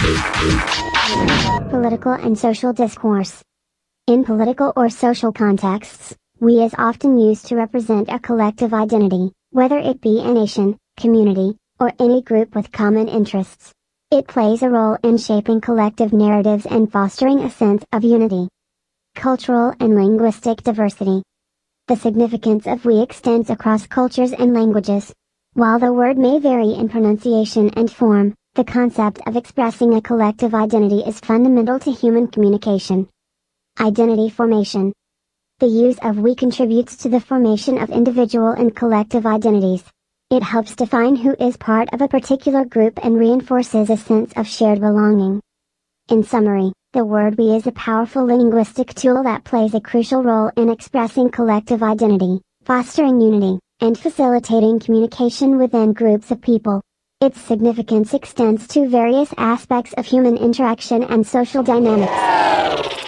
Political and social discourse. In political or social contexts, we is often used to represent a collective identity, whether it be a nation, community, or any group with common interests. It plays a role in shaping collective narratives and fostering a sense of unity. Cultural and linguistic diversity. The significance of we extends across cultures and languages. While the word may vary in pronunciation and form, the concept of expressing a collective identity is fundamental to human communication. Identity formation. The use of we contributes to the formation of individual and collective identities. It helps define who is part of a particular group and reinforces a sense of shared belonging. In summary, the word we is a powerful linguistic tool that plays a crucial role in expressing collective identity, fostering unity, and facilitating communication within groups of people. Its significance extends to various aspects of human interaction and social dynamics.